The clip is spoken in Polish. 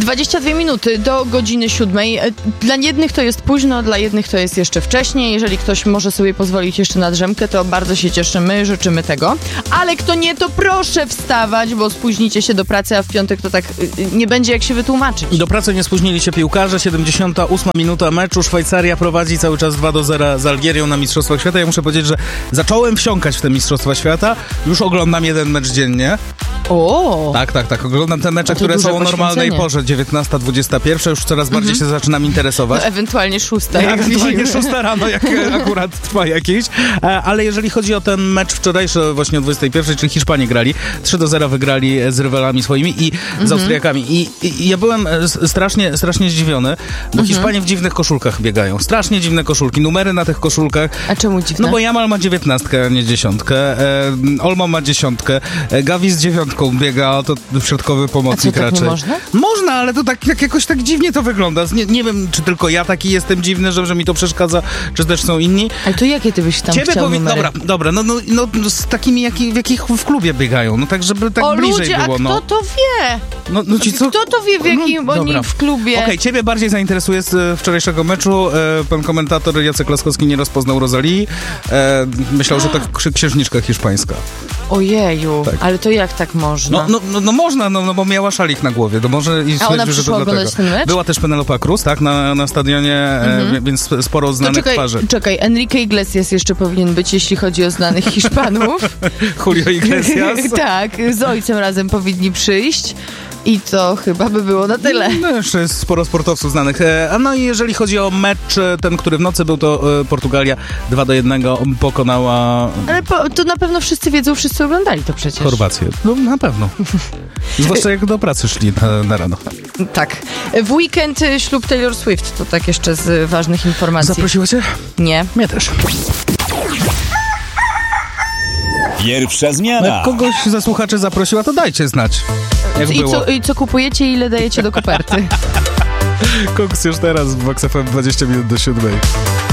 22 minuty do godziny 7. Dla jednych to jest późno, dla jednych to jest jeszcze wcześniej. Jeżeli ktoś może sobie pozwolić jeszcze na drzemkę, to bardzo się cieszymy, życzymy tego. Ale kto nie, to proszę wstawać, bo spóźnicie się do pracy, a w piątek to tak nie będzie jak się wytłumaczyć. Do pracy nie spóźnili się piłkarze. 78 minuta meczu. Szwajcaria prowadzi cały czas 2-0 z Algierią na Mistrzostwach Świata. Ja muszę powiedzieć, że zacząłem wsiąkać w te Mistrzostwa Świata. Już oglądam jeden mecz dziennie. O! Tak. Oglądam te mecze, które są o normalnej porze. 19-21. Już coraz bardziej się zaczynam interesować. No, ewentualnie 6. Ewentualnie 6 rano, jak akurat trwa jakiś. Ale jeżeli chodzi o ten mecz wczorajszy, właśnie o 21, czyli Hiszpanie grali. 3-0 wygrali z rywalami swoimi i z Austriakami. I ja byłem strasznie zdziwiony, bo Hiszpanie w dziwnych koszulkach biegają. Strasznie dziwne koszulki. Numery na tych koszulkach. A czemu dziwne? No bo Jamal ma 19, a nie 10. Olmo ma 10. Gavi z 9 biega, to środkowy pomocnik tak raczej. Nie można? Można, ale to tak jakoś tak dziwnie to wygląda. Nie wiem, czy tylko ja taki jestem dziwny, że mi to przeszkadza, czy też są inni. Ale to jakie ty byś tam chciał numery? Dobra, no z takimi, w jakich w klubie biegają, no tak, żeby tak bliżej ludzie, było. A kto to wie? No ci co? Kto to wie, w jakim oni w klubie? Okej, ciebie bardziej zainteresuje z wczorajszego meczu. Pan komentator Jacek Laskowski nie rozpoznał Rozalii. Myślał, że to księżniczka hiszpańska. Ojeju, tak. Ale to jak tak można? No można, bo miała szalik na głowie. To może i a ona przyszła oglądać ten mecz? Była też Penelope Cruz, tak, na stadionie, więc sporo znanych twarzy. Czekaj, Enrique Iglesias jeszcze powinien być, jeśli chodzi o znanych Hiszpanów. Julio Iglesias. Tak, z ojcem razem powinni przyjść. I to chyba by było na tyle. No, jeszcze jest sporo sportowców znanych. No i jeżeli chodzi o mecz, ten, który w nocy był, to Portugalia 2-1 pokonała... Ale to na pewno wszyscy wiedzą, wszyscy oglądali to przecież. Chorwację. No na pewno. Zwłaszcza jak do pracy szli na rano. Tak. W weekend ślub Taylor Swift, to tak jeszcze z ważnych informacji. Zaprosiła cię? Nie. Mnie też. Pierwsza zmiana. Jak kogoś ze słuchaczy zaprosiła, to dajcie znać. Jak było. I co kupujecie i ile dajecie do koperty? Koks już teraz w Vox FM 20 minut do 7.